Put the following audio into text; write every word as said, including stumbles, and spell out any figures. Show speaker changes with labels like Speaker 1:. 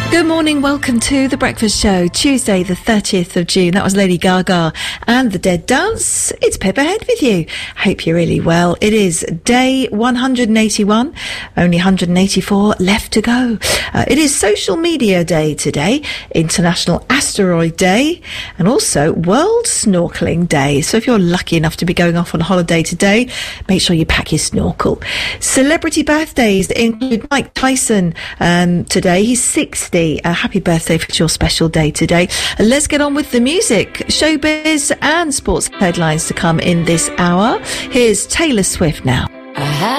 Speaker 1: Good morning, welcome to The Breakfast Show, Tuesday the thirtieth of June. That was Lady Gaga and The Dead Dance. It's Pip ahead with you. Hope you're really well. It is day one hundred eighty-one, only one hundred eighty-four left to go. Uh, it is Social Media Day today, International Asteroid Day, and also World Snorkeling Day. So if you're lucky enough to be going off on holiday today, make sure you pack your snorkel. Celebrity birthdays include Mike Tyson um, today. He's sixty. A happy birthday for your special day today. And let's get on with the music. Showbiz and sports headlines to come in this hour. Here's Taylor Swift now.